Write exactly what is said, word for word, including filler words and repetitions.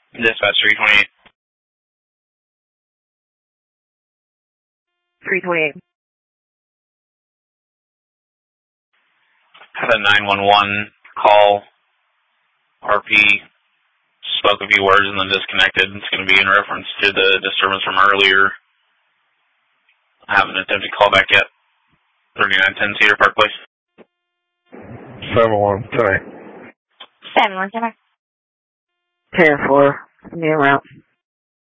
Dispatch three twenty-eight. three twenty-eight. Had a nine one one call. R P spoke a few words and then disconnected. It's going to be in reference to the disturbance from earlier. I haven't attempted to call back yet. thirty-nine ten Cedar Park Place. seven one ten. seven one ten. ten four. New route.